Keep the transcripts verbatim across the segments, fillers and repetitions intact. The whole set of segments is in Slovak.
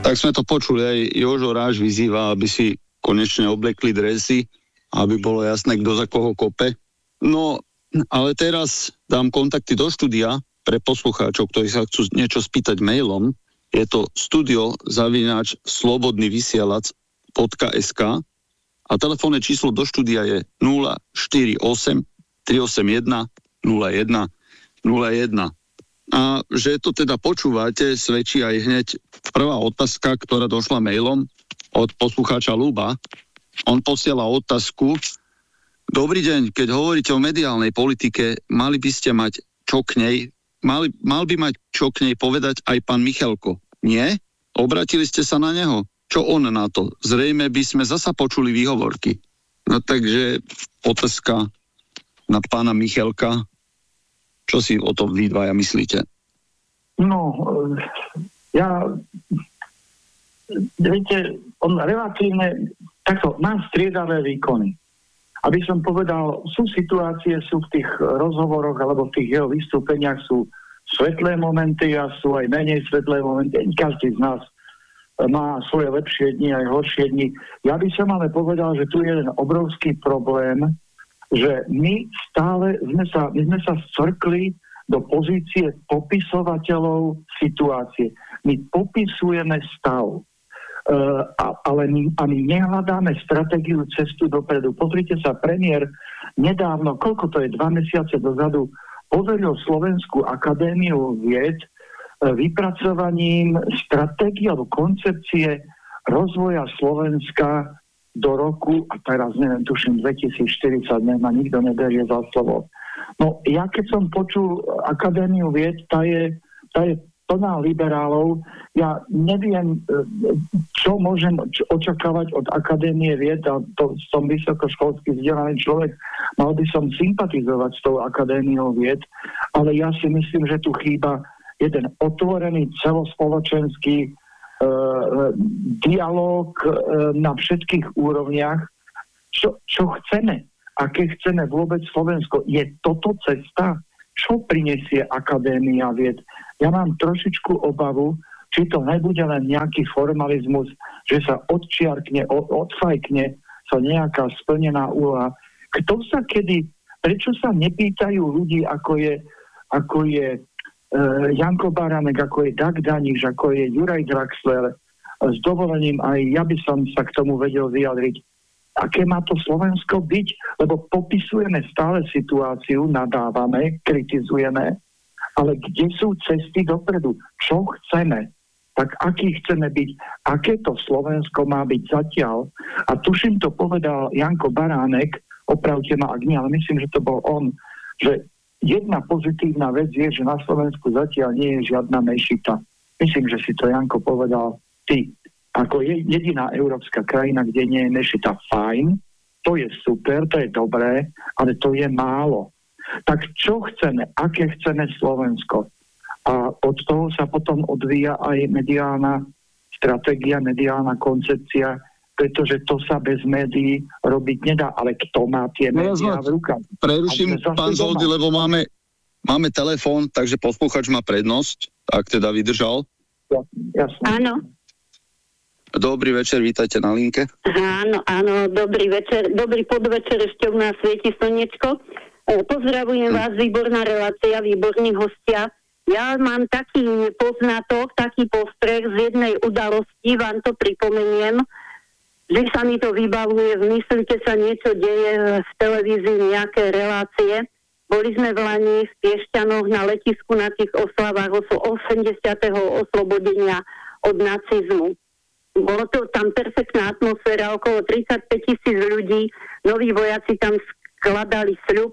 Tak sme to počuli, aj Jožo Ráš vyzýva, aby si konečne oblekli dresy, aby bolo jasné, kto za koho kope. No, ale teraz dám kontakty do štúdia pre poslucháčov, ktorí sa chcú niečo spýtať mailom. Je to studio zavináč slobodný vysielač bodka es ká a telefónne číslo do štúdia je nula štyri osem tri osem jeden nula jeden nula jeden. A že to teda počúvate, svedčí aj hneď prvá otázka, ktorá došla mailom od poslucháča Ľuba. On posiela otázku: Dobrý deň, keď hovoríte o mediálnej politike, mali by ste mať čo k nej, mali, mal by mať čo k nej povedať aj pán Michalko. Nie? Obratili ste sa na neho? Čo on na to? Zrejme by sme zasa počuli výhovorky. No takže otázka na pána Michalka. Čo si o tom vy dvaja myslíte? No, ja... Viete, on relatívne... Takto, má striedavé výkony. Aby som povedal, sú situácie, sú v tých rozhovoroch alebo v tých jeho vystúpeniach sú svetlé momenty a sú aj menej svetlé momenty. Každý z nás má svoje lepšie dni aj horšie dni. Ja by som ale povedal, že tu je jeden obrovský problém, že my stále sme sa, my sme sa scvrkli do pozície popisovateľov situácie. My popisujeme stav, uh, a, ale my, a my nehľadáme stratégiu cestu dopredu. Pozrite sa, premiér nedávno, koľko to je, dva mesiace dozadu, poveril Slovenskú akadémiu vied vypracovaním stratégie alebo koncepcie rozvoja Slovenska do roku, a teraz neviem, tuším, dvetisícštyridsať, ma nikto neberie za slovo. No, ja keď som počul Akadémiu vied, tá je, tá je plná liberálov, ja neviem, čo môžem očakávať od Akadémie vied, a to som vysokoškolský vzdelaný človek, mal by som sympatizovať s tou Akadémiou vied, ale ja si myslím, že tu chýba jeden otvorený celospoločenský Uh, dialóg uh, na všetkých úrovniach, čo, čo chceme, aké chceme vôbec Slovensko. Je toto cesta? Čo prinesie Akadémia vied? Ja mám trošičku obavu, či to nebude len nejaký formalizmus, že sa odčiarkne, od, odfajkne sa nejaká splnená úloha. Kto sa kedy, prečo sa nepýtajú ľudí, ako je, ako je Uh, Janko Baránek, ako je Dag Daniš, ako je Juraj Draxler, s dovolením aj ja by som sa k tomu vedel vyjadriť. Aké má to Slovensko byť? Lebo popisujeme stále situáciu, nadávame, kritizujeme, ale kde sú cesty dopredu? Čo chceme? Tak aký chceme byť? Aké to Slovensko má byť zatiaľ? A tuším, to povedal Janko Baránek, opravte ma, ak nie, ale myslím, že to bol on, že jedna pozitívna vec je, že na Slovensku zatiaľ nie je žiadna mešita. Myslím, že si to Janko povedal ty. Ako je jediná európska krajina, kde nie je mešita. Fajn, to je super, to je dobré, ale to je málo. Tak čo chceme? Aké chceme Slovensko? A od toho sa potom odvíja aj mediálna stratégia, mediálna koncepcia, pretože to sa bez médií robiť nedá, ale kto má tie no, médiá v rukách? Preruším, pán Zoldy, lebo máme, máme telefón, takže posluchač má prednosť, ak teda vydržal. Ja, jasne. Áno. Dobrý večer, vítajte na linke. Áno, áno, dobrý večer, dobrý podvečer, ešte u nás svieti slnečko. Pozdravujem hm. vás, výborná relácia, výborní hostia. Ja mám taký poznatok, taký postreh z jednej udalosti, vám to pripomeniem, že sa mi to vybavuje, v myslíte sa niečo deje v televízii, nejaké relácie. Boli sme v Lani v Piešťanoch na letisku na tých oslavách osemdesiateho oslobodenia od nacizmu. Bolo to tam perfektná atmosféra, okolo tridsaťpäť tisíc ľudí, noví vojaci tam skladali sľub,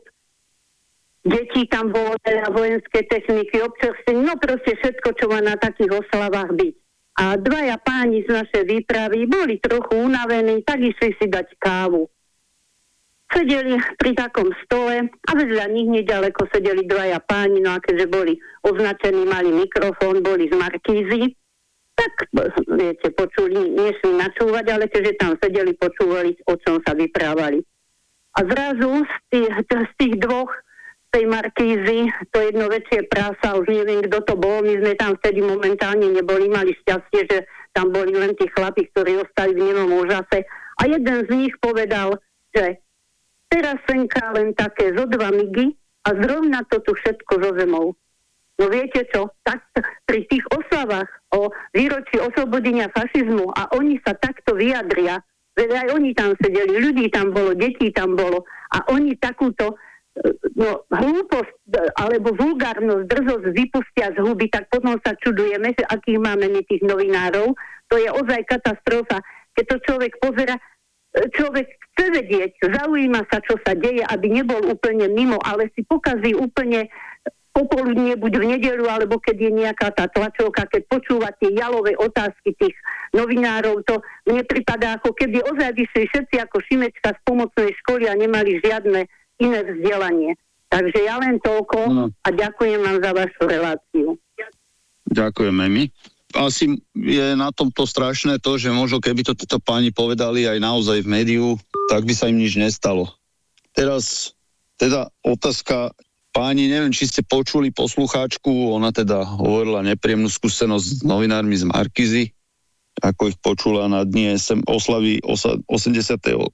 deti tam bolo, vojenské techniky, občerstvenie, no proste všetko, čo má na takých oslavách byť. A dvaja páni z našej výpravy boli trochu unavení, tak išli si dať kávu. Sedeli pri takom stole a vedľa nich nedaleko sedeli dvaja páni, no a keďže boli označení, mali mikrofón, boli z markízy, tak viete, počuli, nešli načúvať, ale keďže tam sedeli, počúvali, o čom sa vyprávali. A zrazu z tých, z tých dvoch tej Markízy, to jedno väčšie prása, už neviem, kto to bol, my sme tam vtedy momentálne neboli, mali šťastie, že tam boli len tí chlapi, ktorí ostali v nemom úžase. A jeden z nich povedal, že teraz senká len také zo dva migy a zrovna to tu všetko zo zemou. No viete čo, tak pri tých oslavách o výročí oslobodenia fašizmu a oni sa takto vyjadria, veď aj oni tam sedeli, ľudí tam bolo, detí tam bolo a oni takúto no, hlúposť alebo vulgárnosť, drzosť vypustia z huby, tak potom sa čudujeme, že akých máme my tých novinárov. To je ozaj katastrofa. Keď to človek pozera, človek chce vedieť, zaujíma sa, čo sa deje, aby nebol úplne mimo, ale si pokazí úplne popoludne, buď v nedeľu, alebo keď je nejaká tá tlačovka, keď počúva tie jalové otázky tých novinárov, to mne pripadá, ako keby ozaj vyšli všetci ako Šimečka z pomocnej školy a nemali žiadne iné vzdelanie. Takže ja len toľko no. A ďakujem vám za vašu reláciu. Ďakujeme my. Asi je na tomto strašné to, že možno keby to títo páni povedali aj naozaj v médiu, tak by sa im nič nestalo. Teraz teda otázka, páni, neviem, či ste počuli poslucháčku, ona teda hovorila nepríjemnú skúsenosť s novinármi z Markízy, ako ich počula na dni es em, oslavy osemdesiateho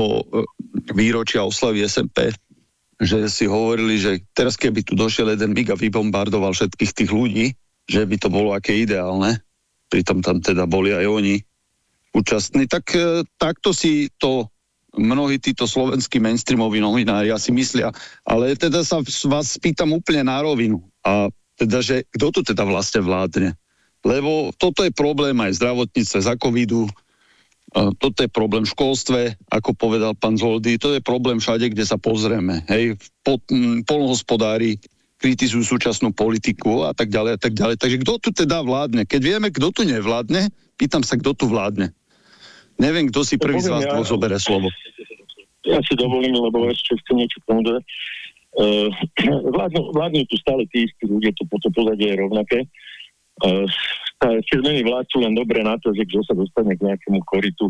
výročia oslavy es em pé, že si hovorili, že teraz keby tu došiel jeden mig a vybombardoval všetkých tých ľudí, že by to bolo aké ideálne, pritom tam teda boli aj oni účastní, tak takto si to mnohí títo slovenskí mainstreamoví novinári asi myslia, ale teda sa vás spýtam úplne na rovinu a teda, že kto tu teda vlastne vládne? Lebo toto je problém aj v zdravotníctve za covidu, toto je problém v školstve, ako povedal pán Zoldy, to je problém všade, kde sa pozrieme. Hej, poľnohospodári kritizujú súčasnú politiku a tak ďalej a tak ďalej. Takže kto tu teda vládne? Keď vieme, kto tu nevládne, pýtam sa, kto tu vládne. Neviem, kto si prvý z vás ja, zobere slovo. Ja si dovolím, lebo ešte chcem niečo povedať. Uh, vládnu, vládnu tu stále tí istí ľudia, to, to pozadie je rovnaké. Uh, tie zmeny vlád sú len dobré na to, že kto sa dostane k nejakému koritu.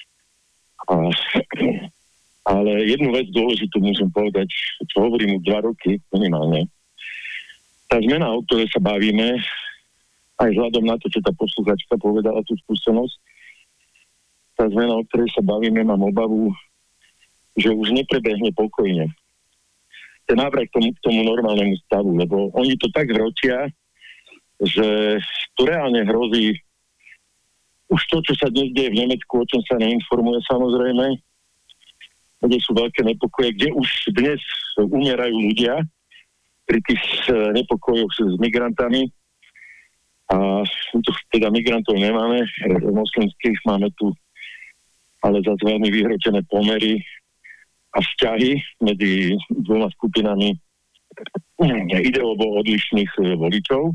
Uh, ale jednu vec dôležitú môžem povedať, čo hovorím už dva roky minimálne. Tá zmena, o ktorej sa bavíme, aj vzhľadom na to, čo tá posluchačka povedala tú skúsenosť, tá zmena, o ktorej sa bavíme, mám obavu, že už neprebehne pokojne. Ten návrat k tomu, k tomu normálnemu stavu, lebo oni to tak vročia, že tu reálne hrozí už to, čo sa dnes deje v Nemecku, o čom sa neinformuje samozrejme, kde sú veľké nepokoje, kde už dnes umierajú ľudia pri tých nepokojoch s migrantami a tu teda migrantov nemáme, moslimských máme tu ale zase veľmi vyhrotené pomery a vzťahy medzi dvoma skupinami ideovo odlišných voličov.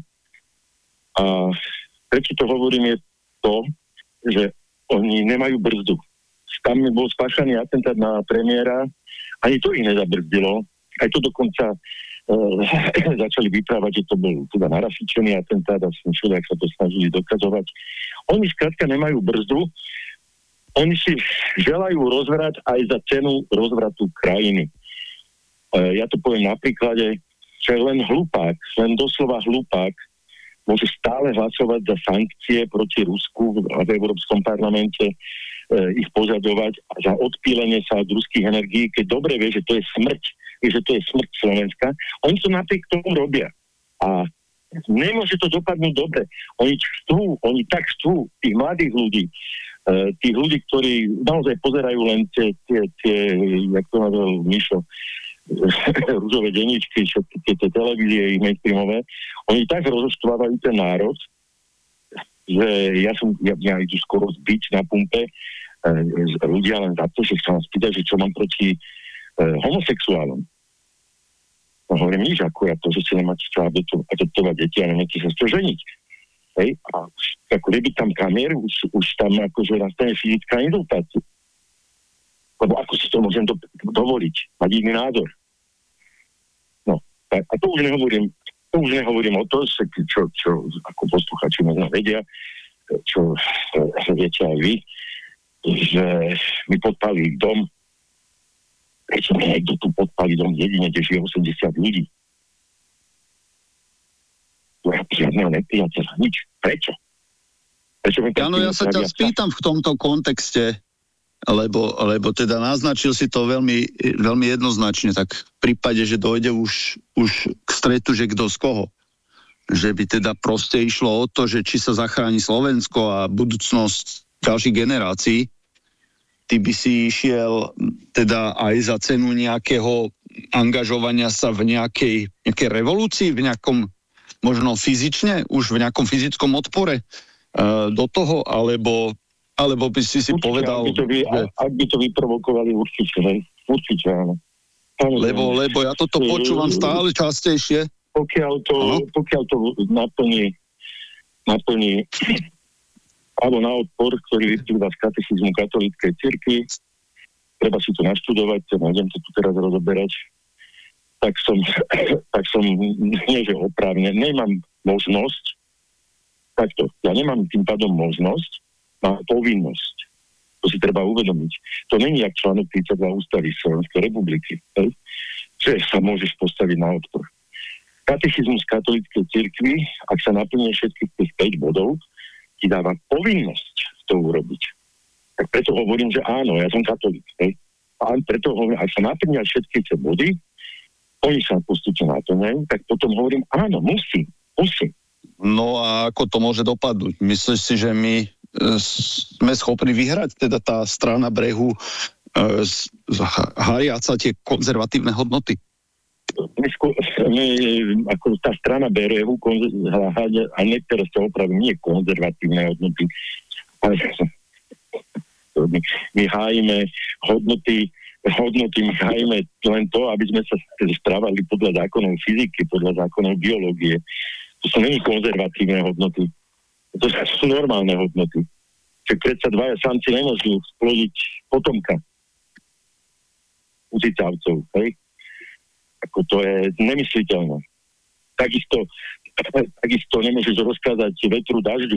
A prečo to hovorím je to, že oni nemajú brzdu. Tam bol spáchaný atentát na premiéra, ani to ich nezabrzdilo. Aj to dokonca e, začali vyprávať, že to bol teda narafičený atentát a som všude, ak sa to snažili dokazovať. Oni skrátka nemajú brzdu, oni si želajú rozvrat aj za cenu rozvratu krajiny. E, ja to poviem na príklade, že len hlupák, len doslova hlupák môže stále hlasovať za sankcie proti Rusku v, v Európskom parlamente, e, ich požadovať za odpílenie sa od ruských energií, keď dobre vie, že to je smrť, že to je smrť Slovenska. Oni to napriek tomu robia. A nemôže to dopadnúť dobre. Oni chcú, oni tak chcú tých mladých ľudí, Uh, tých ľudí, ktorí naozaj pozerajú len tie, tie, tie jak to nazval Mišo, rúžové denníčky, všetky tie, tie televízie, ich mainstreamové, oni tak rozoštvávajú ten národ, že ja som, ja, ja idú skoro zbiť na pumpe uh, ľudia len za to, že sa vám spýtať, že čo mám proti uh, homosexuálom. No hovorím nič, ako ja to, že si nemáte čo adoptovať deti a nemáte sa čo ženiť. Hej, a ako keby tam kamier, už, už tam akože nastane fyzická inzultácia. Lebo ako si to môžem do, dovoliť, mať iný názor. No, a, a to už nehovorím, to už nehovorím o to, čo, čo ako posluchači možno vedia, čo viete aj vy, že mi podpálili dom Prečo mi niekto tu podpali dom jedine, kde žije osemdesiat ľudí? Ja žiadneho nepriateľa, nič. Prečo? Prečo Áno, ja sa ťa spýtam v tomto kontexte, lebo, lebo teda naznačil si to veľmi, veľmi jednoznačne, tak v prípade, že dojde už, už k stretu, že kto z koho. Že by teda proste išlo o to, že či sa zachráni Slovensko a budúcnosť ďalších generácií, ty by si išiel teda aj za cenu nejakého angažovania sa v nejakej, nejakej revolúcii, v nejakom možno fyzične, už v nejakom fyzickom odpore uh, do toho, alebo, alebo by si si určite, povedal... Ak by, to vy, že... ak by to vyprovokovali, určite, hej. Určite, áno. Lebo, lebo ja toto počúvam stále častejšie. Pokiaľ to, pokiaľ to naplní, naplní alebo na odpor, ktorý vyplýva z katechizmu katolíckej cirkvi, treba si to naštudovať, nebudem to tu teraz rozoberať, tak som, tak som, nie že oprávne, nemám možnosť, takto, ja nemám tým pádom možnosť, mám povinnosť. To si treba uvedomiť. To není jak článok tridsaťdva ústavy Slovenskej republiky, hej? Že sa môžeš postaviť na odpor. Katechizmus katolíckej cirkvi, ak sa naplní všetkých tých päť bodov, ti dáva povinnosť to urobiť. Tak preto hovorím, že áno, ja som katolík, hej? A preto hovorím, ak sa naplnia všetky tie body, oni sa postupne naplňajú, tak potom hovorím, áno, musím, musím. No a ako to môže dopadnúť? Myslíš si, že my e, sme schopní vyhrať, teda tá strana brehu e, háriaca tie konzervatívne hodnoty? My, my, ako tá strana brehu, a niektoré sa opravím, nie konzervatívne hodnoty, ale my, my hájime hodnoty hodnoty, my hájime len to, aby sme sa správali podľa zákonov fyziky, podľa zákonov biológie. To sú není konzervatívne hodnoty. To sú normálne hodnoty. Čiže predsa dvaja samci nemôžu splodiť potomka u cicavcov, hej? Ako to je nemysliteľné. Takisto, takisto nemôžeš rozkázať vetru dažďu.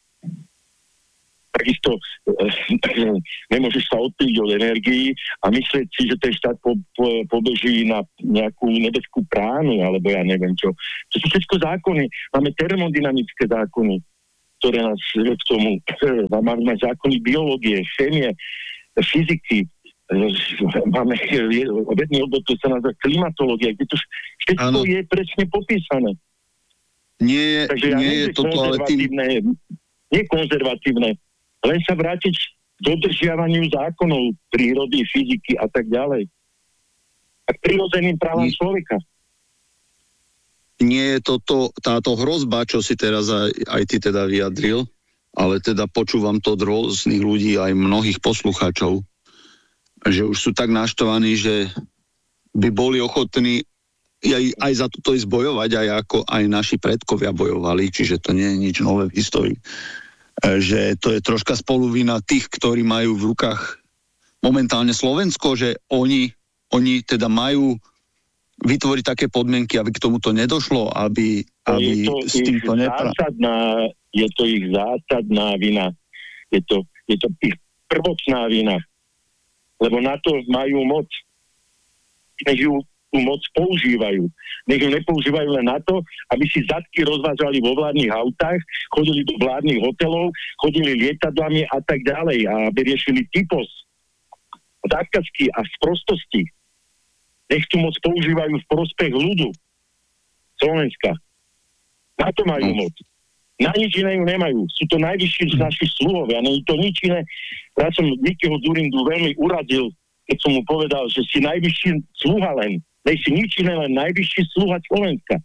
Takisto e, nemôžeš sa odpíliť od energii a myslieť si, že ten štát po, po, pobeží na nejakú nebeskú pránu, alebo ja neviem čo. To sú všetko zákony. Máme termodynamické zákony, ktoré nás k tomu... Máme zákony biológie, chémie, fyziky. Máme vedný odbor, to sa nazýva klimatológia, kde to všetko ano. Je presne popísané. Nie, Takže ja nie nie je toto, ale tým... Nie konzervatívne, len sa vrátiť k dodržiavaniu zákonov prírody, fyziky a tak ďalej. A k prirodzeným právam človeka. Nie je toto, táto hrozba, čo si teraz aj, aj ty teda vyjadril, ale teda počúvam to od rôznych ľudí, aj mnohých poslucháčov, že už sú tak naštvaní, že by boli ochotní aj, aj za toto ísť bojovať, aj ako aj naši predkovia bojovali, čiže to nie je nič nové v histórii. Že to je troška spoluvina tých, ktorí majú v rukách momentálne Slovensko, že oni, oni teda majú vytvoriť také podmienky, aby k tomuto nedošlo, aby, aby s týmto nepra... zásadná, je to ich zásadná vina. Je to, je to ich prvotná vina. Lebo na to majú moc. Nech ju tú moc používajú. Nech ju nepoužívajú len na to, aby si zadky rozvážali vo vládnych autách, chodili do vládnych hotelov, chodili lietadlami a tak ďalej a aby riešili typos, zákazky a sprostosti. Nech tú moc používajú v prospech ľudu Slovenska. Na to majú moc. Na nič iné ju nemajú. Sú to najvyšší z našich sluhovia. Nie je to nič iné. Ja som Mikyho Dzurindu veľmi uradil, keď som mu povedal, že si najvyšší sluha len. Nej si nič iné, len najvyšší sluha Slovenska.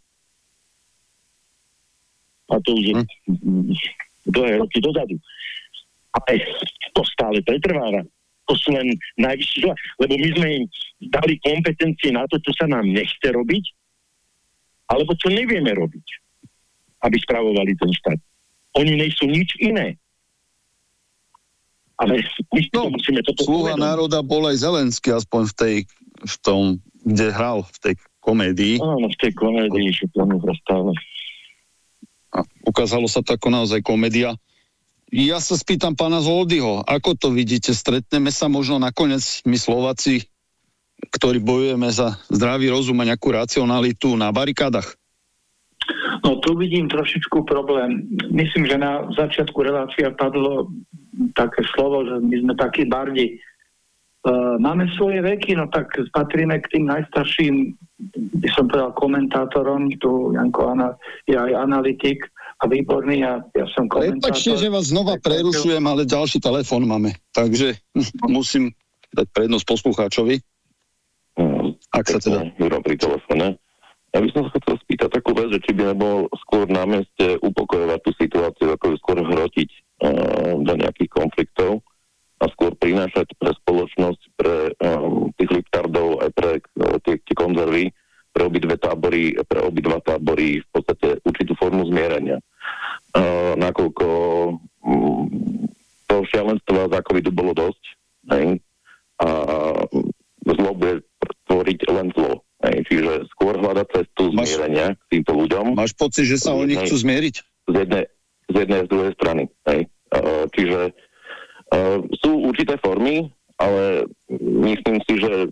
A to už je hm. dlhé roky dozadu. Ale to stále pretrváva. To sú len najvyšší sluha. Lebo my sme im dali kompetencie na to, čo sa nám nechce robiť, alebo čo nevieme robiť, aby spravovali ten štát. Oni nejsú nič iné. Ale my no, musíme toto sluha povedať. Národa bol aj Zelenský, aspoň v tej, v tom, kde hral v tej komédii. Áno, v tej komédii, že to stále. A ukázalo sa to ako naozaj komédia. Ja sa spýtam pána Zoldyho, ako to vidíte? Stretneme sa možno nakoniec my Slováci ktorí bojujeme za zdravý rozum a nejakú racionalitu na barikádach? No tu vidím trošičku problém. Myslím, že na začiatku relácia padlo také slovo, že my sme takí bardi. Uh, máme svoje veky, no tak patríme k tým najstarším, by som povedal, komentátorom. Tu Janko Ana, je aj analytik a výborný, ja, ja som komentátor. Prepačte, že vás znova prerušujem, ale ďalší telefón máme, takže musím dať prednosť poslucháčovi. Ak sa teda... Jura pri telefóne. Ja by som sa chcel spýtať takú vec, že či by nebol skôr na mieste upokojovať tú situáciu, ako skôr hrotiť uh, do nejakých konfliktov a skôr prinášať pre spoločnosť, pre um, tých liptardov, aj pre uh, tie, tie konzervy, pre obidve tábory, pre obidva tábory v podstate určitú formu zmierenia. Uh, nakoľko um, toho šialenstva za covidu bolo dosť, hej, a zlo bude tvoriť len zlo. Hej, čiže skôr hľadať cestu máš, zmierenia k týmto ľuďom. Máš pocit, že sa oni chcú zmieriť? Z jednej, z jednej a z druhej strany. Hej. Uh, čiže uh, sú určité formy, ale myslím si, že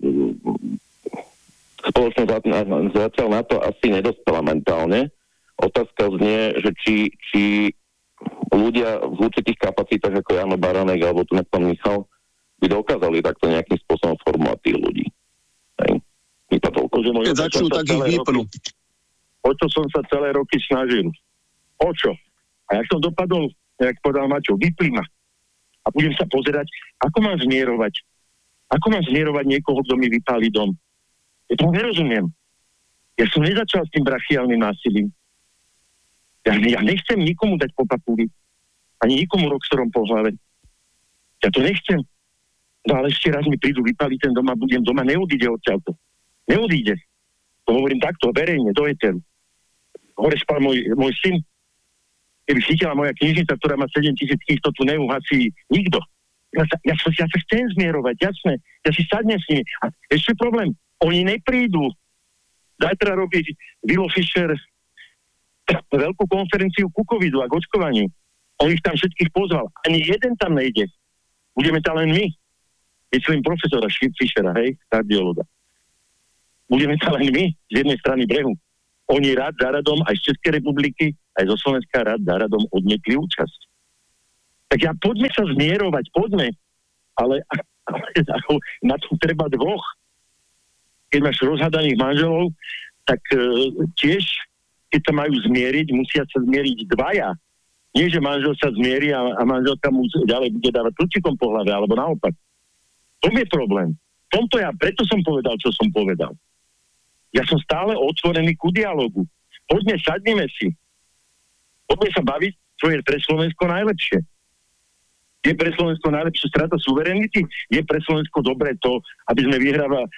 spoločnosť zatiaľ na to asi nedospela mentálne. Otázka znie, že či, či ľudia v určitých kapacitách, ako Jano Baranek alebo tu pán Michal, by dokázali takto nejakým spôsobom formovať tých ľudí. Hej. Keď začnú, tak ich vypnú. O čo som sa celé roky snažil? O čo? A jak som dopadol, jak povedal Maťo, vypli ma. A budem sa pozerať, ako mám zmierovať. Ako mám zmierovať niekoho, kto mi vypáli dom. Ja to nerozumiem. Ja som nezačal s tým brachiálnym násilím. Ja, ja nechcem nikomu dať po papuli. Ani nikomu roxorom po hlave. Ja to nechcem. No ale ešte raz mi prídu vypáliť ten dom a budem doma, neodíde odtiaľto. Neodíde. To hovorím takto, verejne, do eteru. Hore spal môj, môj syn. Keby chytila moja knižnica, ktorá má sedem tisíc kníh, to tu neuhasí nikto. Ja sa, ja, sa, ja sa chcem zmierovať, jasné. Ja si sadnem s nimi. A ešte problém, oni neprídu. Zajtra robí Vilo Fischer veľkú konferenciu ku covidu a k očkovaniu. On ich tam všetkých pozval. Ani jeden tam nejde. Budeme tam len my. Myslím profesora Fischera, hej, kardiologa. Budeme sa len my z jednej strany brehu. Oni rád za radom aj z Českej republiky, aj zo Slovenska rád za radom odmietli účasť. Tak ja poďme sa zmierovať, poďme. Ale, ale na to treba dvoch. Keď máš rozhadaných manželov, tak e, tiež, keď sa majú zmieriť, musia sa zmieriť dvaja. Nie, že manžel sa zmierí a, a manželka mu ďalej bude dávať kľúčikom po hlave, alebo naopak. To je problém. V tomto ja, preto som povedal, čo som povedal. Ja som stále otvorený ku dialogu. Poďme, sadnime si. Poďme sa baviť, čo je pre Slovensko najlepšie. Je pre Slovensko najlepšie strata suverenity? Je pre Slovensko dobré to, aby sme vyhrávali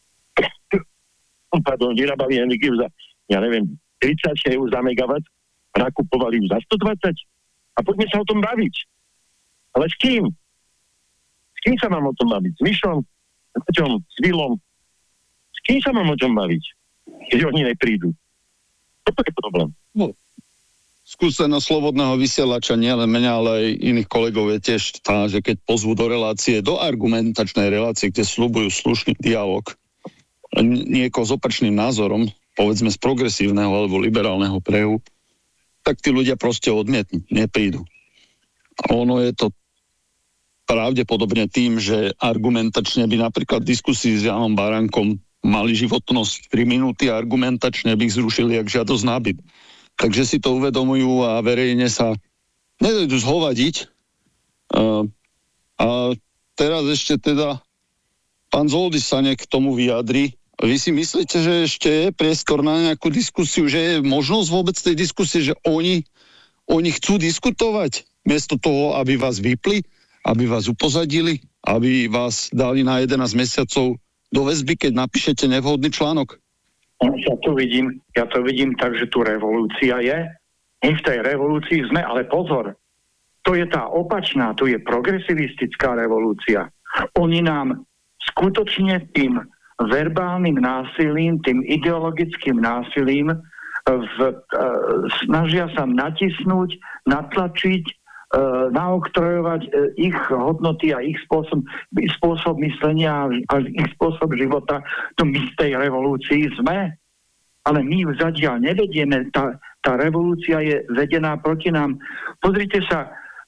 pardon, vyrábali energiu za, ja neviem, tridsať eur za megawatt a nakupovali ju za sto dvadsať? A poďme sa o tom baviť. Ale s kým? S kým sa mám o tom baviť? S Mišom? S Maťom? S Vilom? S kým sa mám o tom baviť? Keď oni neprídu. Toto je problém. No, skúsenosť slobodného vysielača nielen mňa, ale aj iných kolegov je tiež tá, že keď pozvú do relácie, do argumentačnej relácie, kde sľubujú slušný dialog niekoho s opačným názorom, povedzme z progresívneho alebo liberálneho prehu, tak tí ľudia proste odmietnú, neprídu. A ono je to pravdepodobne tým, že argumentačne by napríklad diskusii s Janom Baránkom mali životnosť tri minúty a argumentačne by ich zrušili jak žiadosť na byt. Takže si to uvedomujú a verejne sa nedojdu zhovadiť. Uh, a teraz ešte teda pán Zoldis sa nejak k tomu vyjadri. Vy si myslíte, že ešte je priestor na nejakú diskusiu, že je možnosť vôbec tej diskusie, že oni, oni chcú diskutovať miesto toho, aby vás vypli, aby vás upozadili, aby vás dali na jedenásť mesiacov do väzby, keď napíšete nevhodný článok? Ja to vidím, ja to vidím tak, že tu revolúcia je. My v tej revolúcii sme, ale pozor, to je tá opačná, to je progresivistická revolúcia. Oni nám skutočne tým verbálnym násilím, tým ideologickým násilím v, e, snažia sa natisnúť, natlačiť, e, naoktrojovať e, ich hodnoty a ich spôsob, ich spôsob myslenia a ich spôsob života. To my z tej revolúcii sme, ale my ju zatiaľ nevedieme. Tá, tá revolúcia je vedená proti nám. Pozrite sa,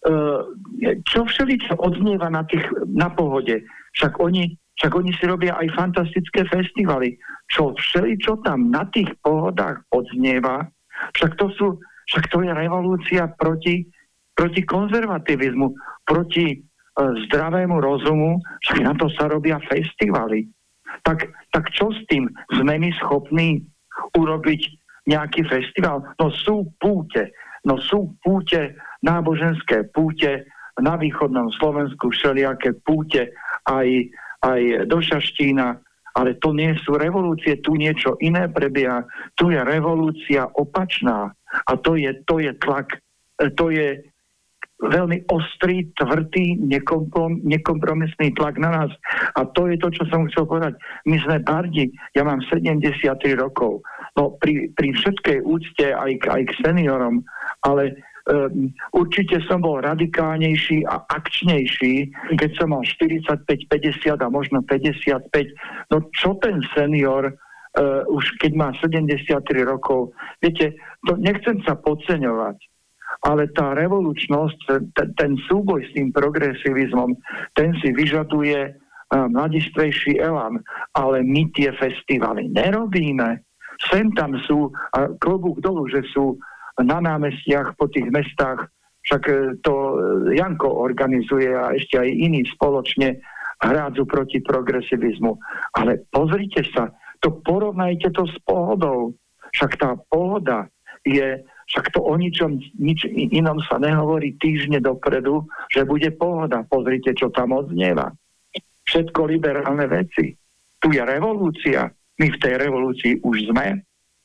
e, čo všeličo odznieva na, tých, na pohode. Však oni, však oni si robia aj fantastické festivaly. Čo všeličo tam na tých pohodách odznieva, však to sú, však to je revolúcia proti proti konzervativizmu, proti e, zdravému rozumu, však na to sa robia festivaly. Tak, tak čo s tým? Sme my schopní urobiť nejaký festival? No sú púte, no sú púte, náboženské púte, na východnom Slovensku všelijaké púte, aj, aj do Šaštína, ale to nie sú revolúcie, tu niečo iné prebieha, tu je revolúcia opačná a to je, to je tlak, to je veľmi ostrý, tvrdý, nekomprom, nekompromisný tlak na nás. A to je to, čo som chcel povedať. My sme bardi, ja mám sedemdesiattri rokov. No pri, pri všetkej úcte aj, aj k seniorom, ale um, určite som bol radikálnejší a akčnejší, keď som mal štyridsaťpäť, päťdesiat a možno päťdesiatpäť. No čo ten senior uh, už keď má sedemdesiattri rokov? Viete, to nechcem sa podceňovať, ale tá revolučnosť, ten, ten súboj s tým progresivizmom, ten si vyžaduje uh, mladistvejší elán. Ale my tie festivaly nerobíme. Sem tam sú, a klobúk dolu, že sú na námestiach po tých mestách, však to Janko organizuje a ešte aj iní spoločne hrádzu proti progresivizmu. Ale pozrite sa, to porovnajte to s pohodou. Však tá pohoda je, však to o ničom, nič inom sa nehovorí týždne dopredu, že bude pohoda. Pozrite, čo tam odznieva. Všetko liberálne veci. Tu je revolúcia. My v tej revolúcii už sme.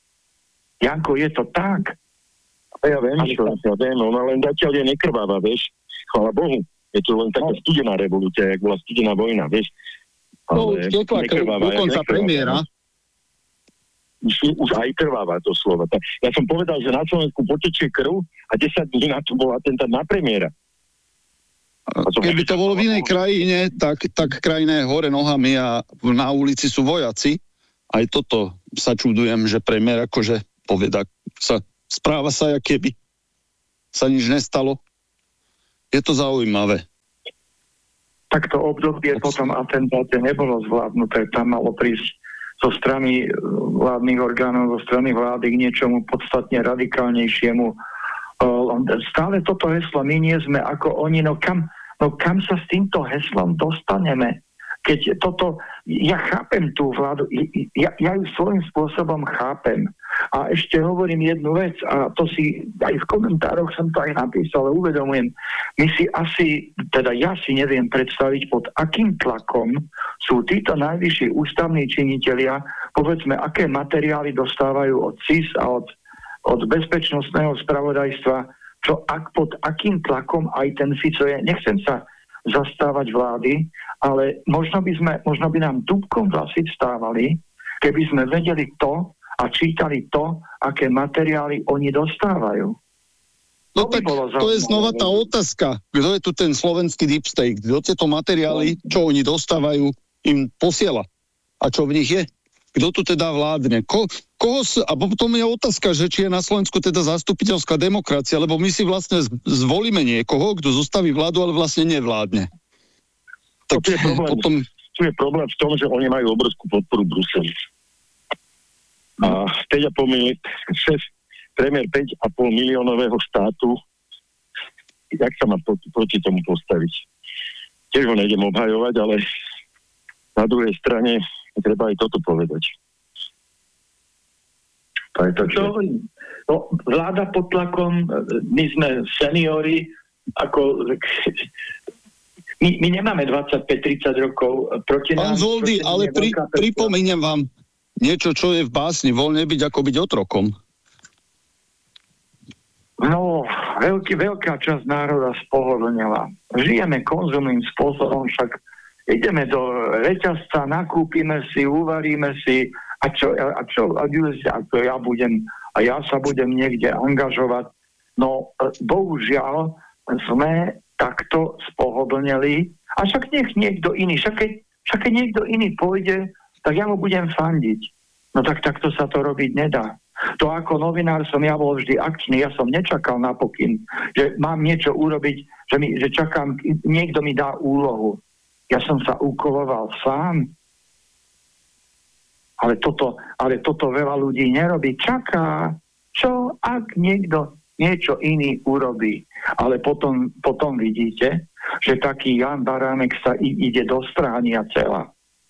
Janko, je to tak? Ja viem, čo, ja viem, ona len zatiaľ je nekrváva, vieš. Chvála Bohu. Je to len taká studená revolúcia, jak bola studená vojna, vieš. No, už tekla dokonca premiéra. Už, už aj krváva to slovo. Ja som povedal, že na Slovensku potečie krv a desať dní na to bol atentát na premiéra. Keby to bolo v inej krajine, tak, tak krajina je hore nohami a na ulici sú vojaci. Aj toto sa čudujem, že premiér akože poveda sa, správa sa, jak keby sa nič nestalo. Je to zaujímavé. Takto obdobie po tom atentáte nebolo zvládnuté. Tam malo prísť zo strany vládnych orgánov, zo strany vlády k niečomu podstatne radikálnejšiemu. Stále toto heslo, my nie sme ako oni, no kam, no kam sa s týmto heslom dostaneme? Keď toto, ja chápem tú vládu, ja, ja ju svojím spôsobom chápem. A ešte hovorím jednu vec, a to si aj v komentároch som to aj napísal, ale uvedomujem, my si asi, teda ja si neviem predstaviť, pod akým tlakom sú títo najvyšší ústavní činitelia, povedzme, aké materiály dostávajú od C I S a od, od bezpečnostného spravodajstva, čo ak pod akým tlakom aj ten Fico je. Nechcem sa zastávať vlády, ale možno by, sme, možno by nám dúbkom vlasy vstávali, keby sme vedeli to a čítali to, aké materiály oni dostávajú. No tak to je znova tá otázka. Kto je tu ten slovenský deep state? Kto tieto materiály, čo oni dostávajú, im posiela? A čo v nich je? Kto tu teda vládne? Ko, koho s, a potom je otázka, že či je na Slovensku teda zastupiteľská demokracia, lebo my si vlastne zvolíme niekoho, kto zostaví vládu, ale vlastne nevládne. Tak tu je problém, potom... tu je problém v tom, že oni majú obrovskú podporu Bruseli. A päť a pol mili... šéf, premiér päť a pol miliónového štátu, jak sa má proti tomu postaviť? Tiež ho nejdem obhajovať, ale na druhej strane treba aj toto povedať. To je to, čo hovorím. No, vláda pod tlakom, my sme seniori, ako... My, my nemáme dvadsaťpäť tridsať rokov proti nám. Pán Zoldy, ale pri, pripomínam vám niečo, čo je v básni. Voľne byť, ako byť otrokom. No, veľký, veľká časť národa spohodlnila. Žijeme konzumným spôsobom, však ideme do reťazca, nakúpime si, uvaríme si a čo, a čo, a čo ja budem, a ja sa budem niekde angažovať. No, bohužiaľ, sme takto spohodlneli a však nech niekto iný, však keď, však keď niekto iný pôjde, tak ja mu budem fandiť. No tak takto sa to robiť nedá. To ako novinár som ja bol vždy akčný, ja som nečakal na pokyn, že mám niečo urobiť, že, mi, že čakám, niekto mi dá úlohu. Ja som sa úkoloval sám. Ale toto, ale toto veľa ľudí nerobí. Čaká, čo ak niekto niečo iný urobí. Ale potom, potom vidíte, že taký Jan Baránek sa i, ide do strhania tela.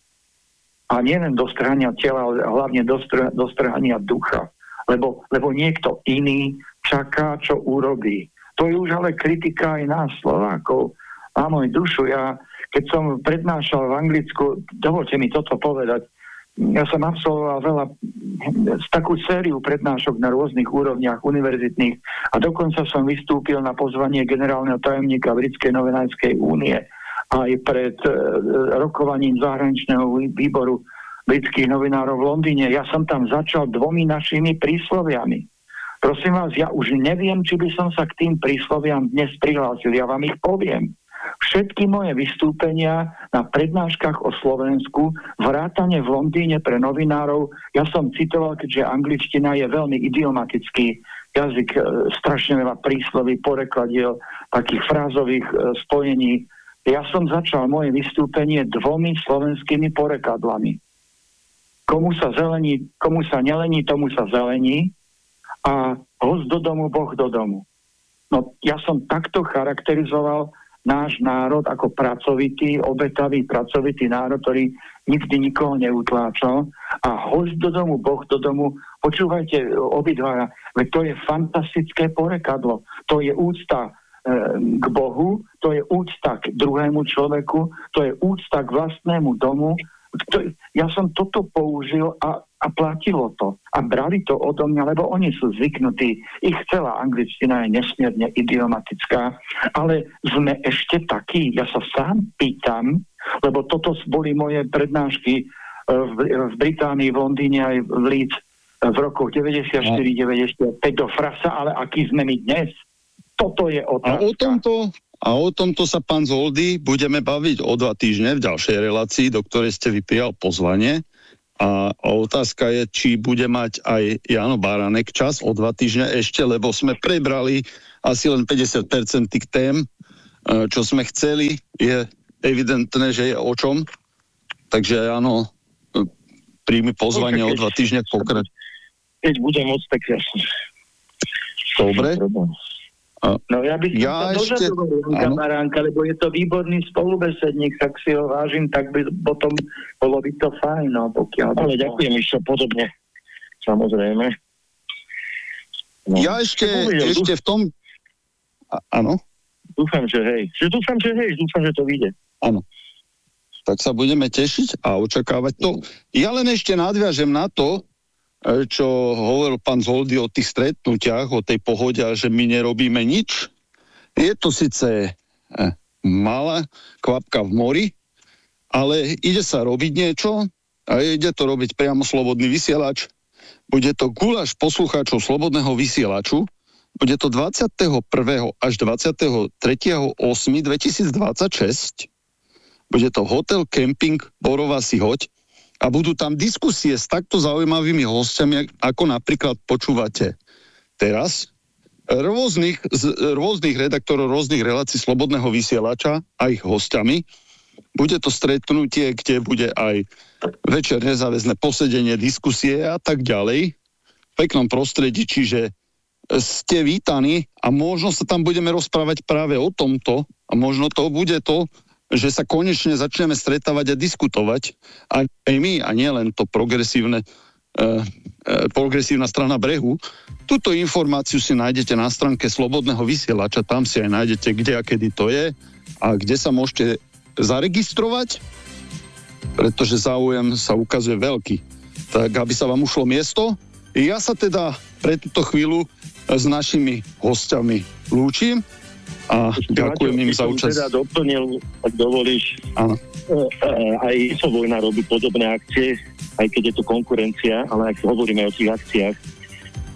A nielen do strhania tela, ale hlavne do, str- do strhania ducha. Lebo, lebo niekto iný čaká, čo urobí. To je už ale kritika aj nás, Slovákov. A môj dušu, ja, keď som prednášal v Anglicku, dovolte mi toto povedať, ja som absolvoval veľa, takú sériu prednášok na rôznych úrovniach univerzitných a dokonca som vystúpil na pozvanie generálneho tajomníka Britskej novinárskej únie aj pred e, rokovaním zahraničného výboru britských novinárov v Londýne. Ja som tam začal dvomi našimi prísloviami. Prosím vás, ja už neviem, či by som sa k tým prísloviam dnes prihlásil. Ja vám ich poviem. Všetky moje vystúpenia na prednáškach o Slovensku, vrátane v Londýne pre novinárov, ja som citoval, keďže angličtina je veľmi idiomatický jazyk, strašne veľa prísloví, porekladiel, takých frázových spojení. Ja som začal moje vystúpenie dvomi slovenskými porekadlami. Komu sa zelení, komu sa nelení, tomu sa zelení a host do domu, Boh do domu. No ja som takto charakterizoval náš národ ako pracovitý, obetavý, pracovitý národ, ktorý nikdy nikoho neutláčal. A host do domu, Boh do domu, počúvajte obidvaja, veď to je fantastické porekadlo. To je úcta e, k Bohu, to je úcta k druhému človeku, to je úcta k vlastnému domu. To, ja som toto použil a, a platilo to. A brali to odo mňa, lebo oni sú zvyknutí. Ich celá angličtina je nesmierne idiomatická, ale sme ešte takí. Ja sa sám pýtam, lebo toto boli moje prednášky v, v Británii, v Londýne aj v Leeds v rokoch deväťdesiatštyri deväťdesiatpäť do frasa, ale aký sme my dnes? Toto je otázka. A o tomto... A o tomto sa, pán Zoldy, budeme baviť o dva týždne v ďalšej relácii, do ktorej ste vyprijal pozvanie. A otázka je, či bude mať aj Jano Baránek čas o dva týždne ešte, lebo sme prebrali asi len päťdesiat percent tých tém, čo sme chceli. Je evidentné, že je o čom. Takže áno, príjmi pozvanie o dva týždne pokračujem. Keď budem môcť, tak jasne. Dobre. No ja by som ja sa ešte... dožadoval Baránka, lebo je to výborný spolubesedník, tak si ho vážim, tak by potom bolo by to fajn, no, pokiaľ... Ale ďakujem ešte podobne, samozrejme. No. Ja ešte, povedal, ešte v tom... A, áno? Dúfam, že hej. Že dúfam, že hej, dúfam, že to vyjde. Áno. Tak sa budeme tešiť a očakávať to. Ja len ešte nadviažem na to, čo hovoril pán Zoldy o tých stretnutiach, o tej pohode, že my nerobíme nič. Je to síce malá kvapka v mori, ale ide sa robiť niečo a ide to robiť priamo Slobodný vysielač. Bude to guláš poslucháčov Slobodného vysielaču. Bude to dvadsiateho prvého až dvadsiateho tretieho ôsmeho dvetisícdvadsaťšesť. Bude to hotel, kemping Borová si hoď. A budú tam diskusie s takto zaujímavými hostiami, ako napríklad počúvate teraz, rôznych, z rôznych redaktorov, rôznych relácií Slobodného vysielača a ich hostiami. Bude to stretnutie, kde bude aj večer nezáväzné posedenie, diskusie a tak ďalej. V peknom prostredí, čiže ste vítaní a možno sa tam budeme rozprávať práve o tomto a možno to bude to, že sa konečne začneme stretávať a diskutovať aj my, a nie len to progresívne, e, e, progresívna strana brehu. Túto informáciu si nájdete na stránke Slobodného vysielača, tam si aj nájdete, kde a kedy to je a kde sa môžete zaregistrovať, pretože záujem sa ukazuje veľký. Tak, aby sa vám ušlo miesto. Ja sa teda pre túto chvíľu s našimi hostiami lúčim. A ďakujem im za účasť. Teda doplnil, ak dovolíš, áno. Aj Infovojna robí podobné akcie, aj keď je to konkurencia, ale ak hovoríme o tých akciách,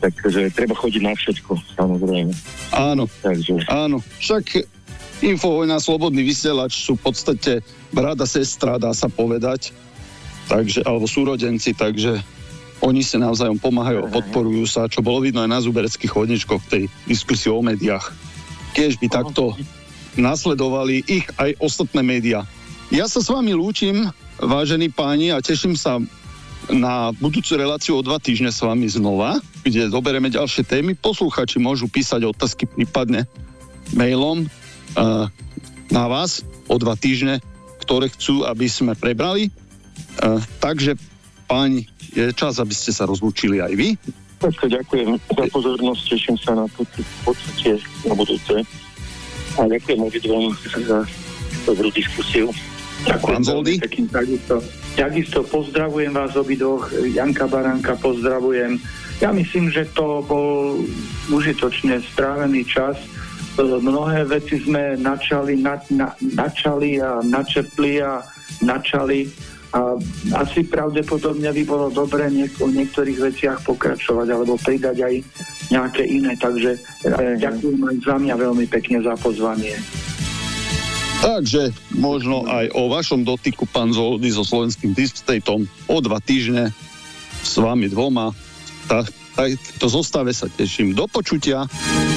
Takže treba chodiť na všetko, samozrejme. Áno, Takže... áno. Však Infovojna, Slobodný vysielač sú v podstate brat a sestra, dá sa povedať. Takže, alebo súrodenci, takže oni si navzájom pomáhajú a podporujú sa, čo bolo vidno aj na Zubereckých chodničkoch v tej diskusii o médiách. Keď by takto nasledovali ich aj ostatné médiá. Ja sa s vami lúčim, vážení páni, a teším sa na budúcu reláciu o dva týždne s vami znova, kde zoberieme ďalšie témy. Posluchači môžu písať otázky prípadne mailom uh, na vás o dva týždne, ktoré chcú, aby sme prebrali. Uh, takže, páni, je čas, aby ste sa rozlúčili aj vy. Tak ďakujem za pozornosť, teším sa na to v podstate na budúce. A ďakujem obidvom za dobrú diskusiu. Ďakujem Zoldy. pekne, takisto. Takisto pozdravujem vás obidvoch, Janka Baránka pozdravujem. Ja myslím, že to bol užitočne strávený čas. Mnohé veci sme načali, na, na, načali a načetli a načali a asi pravdepodobne by bolo dobré niek- o niektorých veciach pokračovať alebo pridať aj nejaké iné. Takže mm. ďakujem aj za mňa veľmi pekne za pozvanie. Takže možno aj o vašom dotyku, pán Zoldy, so slovenským Deep Stateom o dva týždne s vami dvoma. Tak, tak to zostave sa teším. Do počutia.